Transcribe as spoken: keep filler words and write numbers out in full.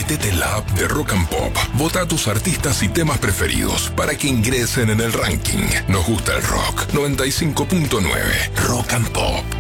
Metete en la app de Rock and Pop. Vota a tus artistas y temas preferidos para que ingresen en el ranking. Nos gusta el rock. noventa y cinco punto nueve Rock and Pop.